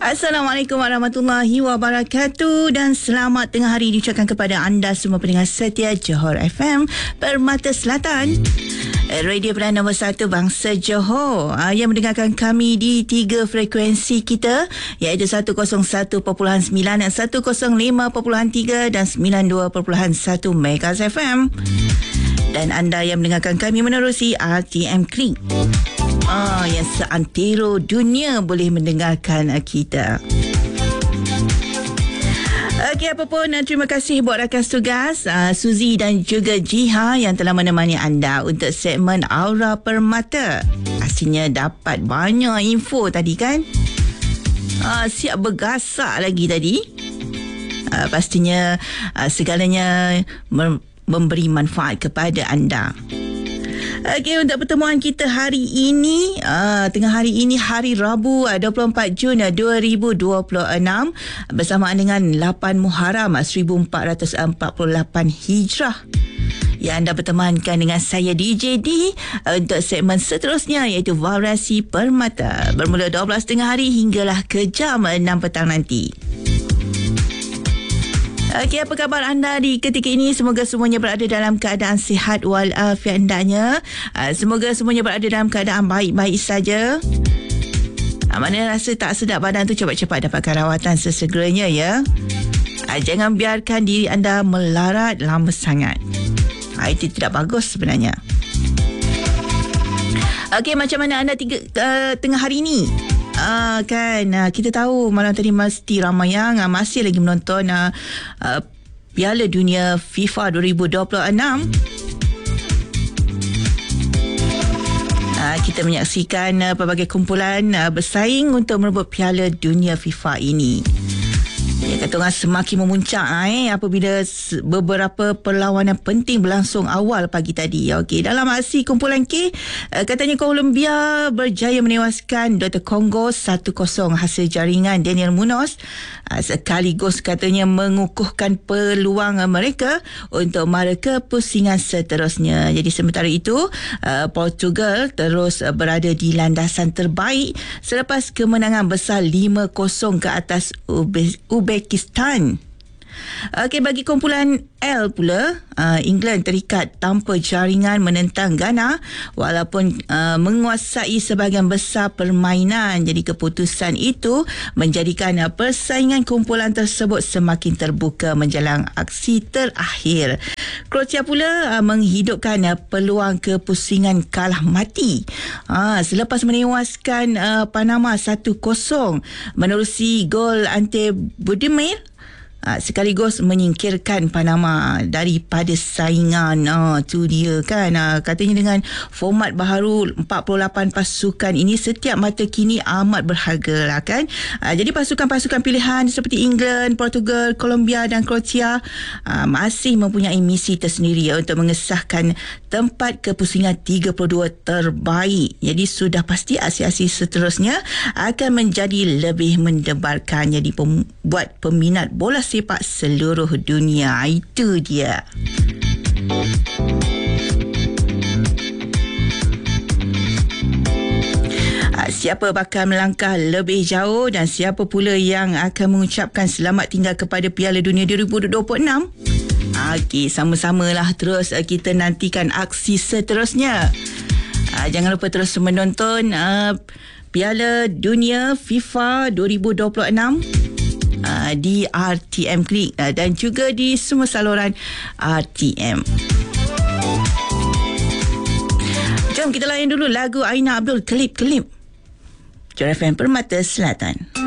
Assalamualaikum warahmatullahi wabarakatuh dan selamat tengah hari diucapkan kepada anda semua pendengar setia Johor FM Permata Selatan, radio perdana nombor 1 bangsa Johor, yang mendengarkan kami di 3 frekuensi kita, iaitu 101.9, 105.3 dan 92.1 MHz FM. Dan anda yang mendengarkan kami menerusi RTM Klik, yang seantero dunia boleh mendengarkan kita. Okey, apa pun, terima kasih buat rakan tugas Suzy dan juga Jiha yang telah menemani anda untuk segmen Aura Permata. Pastinya dapat banyak info tadi kan? Siap bergasak lagi tadi. Pastinya segalanya memberi manfaat kepada anda. Okey, untuk pertemuan kita hari ini, tengah hari ini, hari Rabu 24 Jun 2026, bersamaan dengan 8 Muharram 1448 Hijrah. Yang anda bertemankan dengan saya DJ D untuk segmen seterusnya, iaitu Variasi Permata, bermula 12 tengah hari hinggalah ke jam 6 petang nanti. Okey, apa khabar anda di ketika ini? Semoga semuanya berada dalam keadaan sihat walafiat hendaknya. Semoga semuanya berada dalam keadaan baik-baik saja. Mana rasa tak sedap badan tu, cepat-cepat dapatkan rawatan sesegeranya ya. Jangan biarkan diri anda melarat lama sangat. Itu tidak bagus sebenarnya. Okey, macam mana anda tengah hari ini? Kita tahu malam tadi mesti ramai yang masih lagi menonton Piala Dunia FIFA 2026. Kita menyaksikan pelbagai kumpulan bersaing untuk merebut Piala Dunia FIFA ini. Kata orang semakin memuncak apabila beberapa perlawanan penting berlangsung awal pagi tadi. Okey, dalam aksi kumpulan K, katanya Colombia berjaya menewaskan Dr. Congo 1-0 hasil jaringan Daniel Munoz, sekaligus katanya mengukuhkan peluang mereka untuk mara ke pusingan seterusnya. Jadi sementara itu, Portugal terus berada di landasan terbaik selepas kemenangan besar 5-0 ke atas Uzbekistan. Okey, bagi kumpulan L pula, England terikat tanpa jaringan menentang Ghana walaupun menguasai sebahagian besar permainan. Jadi keputusan itu menjadikan persaingan kumpulan tersebut semakin terbuka menjelang aksi terakhir. Kroasia pula menghidupkan peluang kepusingan kalah mati selepas menewaskan Panama 1-0 menerusi gol Ante Budimir, sekaligus menyingkirkan Panama daripada saingan. Tu dia kan. Katanya dengan format baharu 48 pasukan ini, setiap mata kini amat berharga lah kan. Jadi pasukan-pasukan pilihan seperti England, Portugal, Colombia dan Kroasia masih mempunyai misi tersendiri untuk mengesahkan tempat kepusingan 32 terbaik. Jadi sudah pasti aksi-aksi seterusnya akan menjadi lebih mendebarkan. Jadi buat peminat bola sepak seluruh dunia. Itu dia. Siapa bakal melangkah lebih jauh dan siapa pula yang akan mengucapkan selamat tinggal kepada Piala Dunia 2026? Okey, sama-samalah terus kita nantikan aksi seterusnya. Jangan lupa terus menonton Piala Dunia FIFA 2026 di RTM Klik dan juga di semua saluran RTM. Jom kita layan dulu lagu Aina Abdul, Kelip-Kelip. Johor FM Permata Selatan.